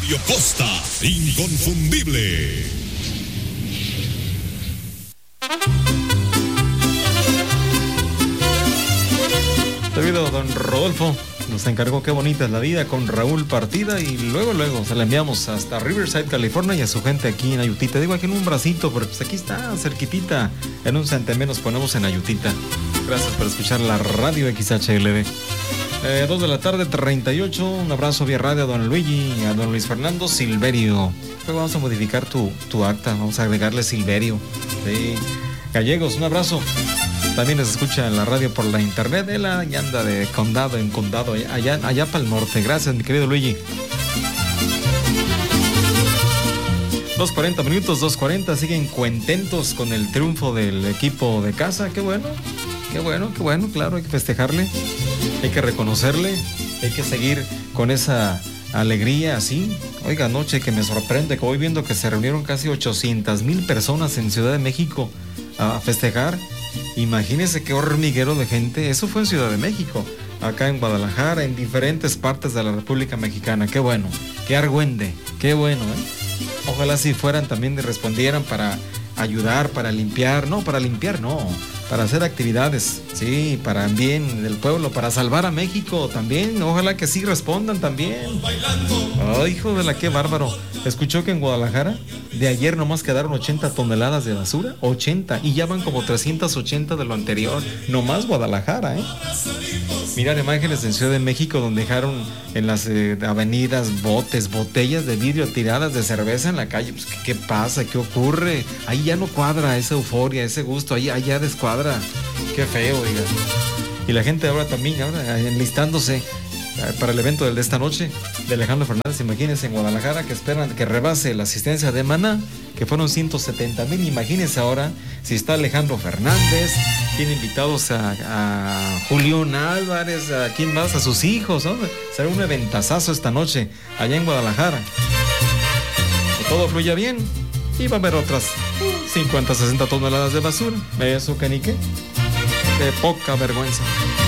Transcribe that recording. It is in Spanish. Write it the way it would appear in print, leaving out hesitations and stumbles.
Mario Costa, inconfundible. Debido don Rodolfo nos encargó Qué bonita es la vida con Raúl Partida y luego se la enviamos hasta Riverside, California y a su gente aquí en Ayutita. Digo aquí en un bracito, pero pues aquí está cerquitita. En un santemé nos ponemos en Ayutita. Gracias por escuchar la radio XHLD. 2 de la tarde, 38. Un abrazo vía radio a don Luigi y a don Luis Fernando Silverio. Luego vamos a modificar tu acta, vamos a agregarle Silverio. Sí. Gallegos, un abrazo. También nos escucha en la radio por la internet. Él anda de condado en condado, allá para el norte. Gracias, mi querido Luigi. 2:40 minutos, 2:40. Siguen contentos con el triunfo del equipo de casa. Qué bueno, claro, hay que festejarle. Hay que reconocerle. Hay que seguir con esa alegría así. Oiga, anoche que me sorprende que voy viendo que se reunieron casi 800,000 personas en Ciudad de México a festejar. Imagínense qué hormiguero de gente. Eso fue en Ciudad de México, acá en Guadalajara, en diferentes partes de la República Mexicana. Qué bueno, qué argüende, qué bueno, ¿eh? Ojalá si fueran también y respondieran para ayudar, para limpiar. No, para hacer actividades, sí, para bien del pueblo, para salvar a México también. Ojalá que sí respondan también. Oh, hijo de la, qué bárbaro. Escuchó que en Guadalajara de ayer nomás quedaron 80 toneladas de basura, 80, y ya van como 380 de lo anterior. Nomás Guadalajara, ¿eh? Mirar imágenes en Ciudad de México donde dejaron en las avenidas botellas de vidrio tiradas de cerveza en la calle. Pues, ¿qué pasa? ¿Qué ocurre? Ahí ya no cuadra esa euforia, ese gusto, ahí ya descuadra. Qué feo, oiga. Y la gente ahora también, enlistándose para el evento de esta noche de Alejandro Fernández. Imagínense en Guadalajara que esperan que rebase la asistencia de Maná, que fueron 170,000. Imagínense ahora si está Alejandro Fernández, tiene invitados a Julián Álvarez, a quién más, a sus hijos, ¿no? Será un eventazazo esta noche allá en Guadalajara. Que todo fluya bien y va a haber otras 50, 60 toneladas de basura. Eso que ni qué. De poca vergüenza.